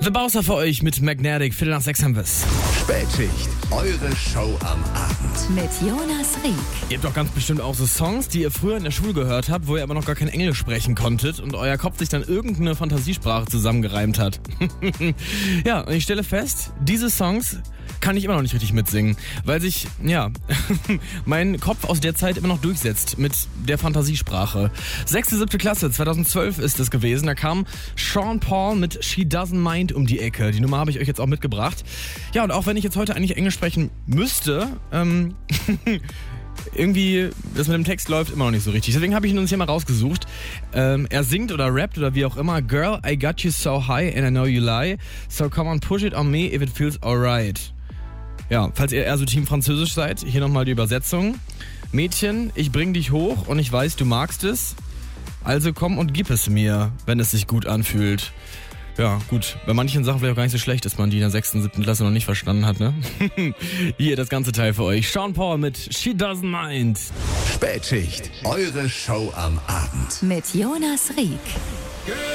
The Bowser für euch mit Magnetic. 5:45 haben wir's. Spätschicht, eure Show am Abend. Mit Jonas Rieck. Ihr habt doch ganz bestimmt auch so Songs, die ihr früher in der Schule gehört habt, wo ihr aber noch gar kein Englisch sprechen konntet und euer Kopf sich dann irgendeine Fantasiesprache zusammengereimt hat. Ja, und ich stelle fest, diese Songs kann ich immer noch nicht richtig mitsingen, weil sich, mein Kopf aus der Zeit immer noch durchsetzt mit der Fantasiesprache. 6., 7. Klasse, 2012 ist es gewesen, da kam Sean Paul mit She Doesn't Mind um die Ecke. Die Nummer habe ich euch jetzt auch mitgebracht. Ja, und auch wenn ich jetzt heute eigentlich Englisch sprechen müsste, irgendwie, das mit dem Text läuft immer noch nicht so richtig. Deswegen habe ich ihn uns hier mal rausgesucht. Er singt oder rappt oder wie auch immer. Girl, I got you so high and I know you lie. So come on, push it on me if it feels alright. Ja, falls ihr eher so Team Französisch seid, hier nochmal die Übersetzung. Mädchen, ich bring dich hoch und ich weiß, du magst es. Also komm und gib es mir, wenn es sich gut anfühlt. Ja, gut, bei manchen Sachen vielleicht auch gar nicht so schlecht, dass man die in der 6., 7. Klasse noch nicht verstanden hat, ne? Hier das ganze Teil für euch. Sean Paul mit She Doesn't Mind. Spätschicht, eure Show am Abend. Mit Jonas Rieck.